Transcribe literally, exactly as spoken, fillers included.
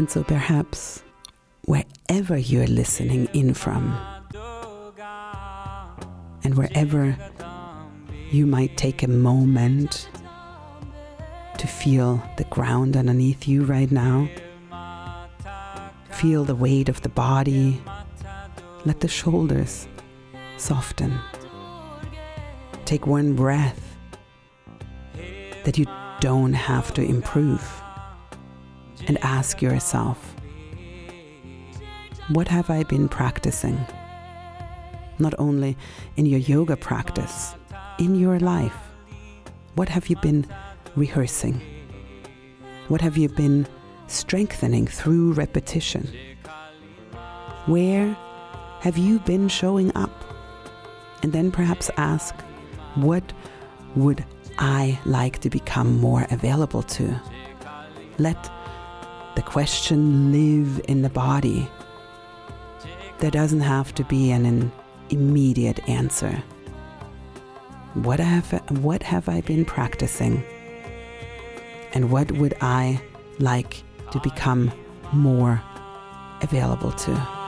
And so perhaps wherever you're listening in from, and wherever you might take a moment to feel the ground underneath you right now, feel the weight of the body, let the shoulders soften. Take one breath that you don't have to improve, and ask yourself, what have I been practicing? Not only in your yoga practice, in your life. What have you been rehearsing? What have you been strengthening through repetition? Where have you been showing up? And then perhaps ask, what would I like to become more available to? Let the question live in the body. There doesn't have to be an, an immediate answer. What have, what have I been practicing? And what would I like to become more available to?